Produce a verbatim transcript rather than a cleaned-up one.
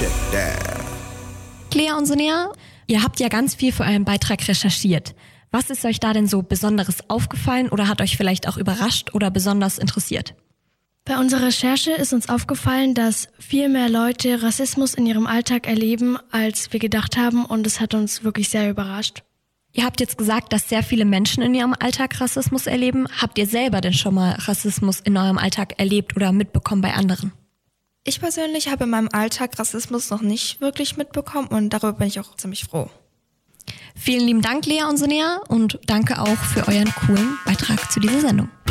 Check that. Lea und Sonja, ihr habt ja ganz viel für euren Beitrag recherchiert. Was ist euch da denn so Besonderes aufgefallen oder hat euch vielleicht auch überrascht oder besonders interessiert? Bei unserer Recherche ist uns aufgefallen, dass viel mehr Leute Rassismus in ihrem Alltag erleben, als wir gedacht haben, und es hat uns wirklich sehr überrascht. Ihr habt jetzt gesagt, dass sehr viele Menschen in ihrem Alltag Rassismus erleben. Habt ihr selber denn schon mal Rassismus in eurem Alltag erlebt oder mitbekommen bei anderen? Ich persönlich habe in meinem Alltag Rassismus noch nicht wirklich mitbekommen und darüber bin ich auch ziemlich froh. Vielen lieben Dank, Lea und Sonja, und danke auch für euren coolen Beitrag zu dieser Sendung.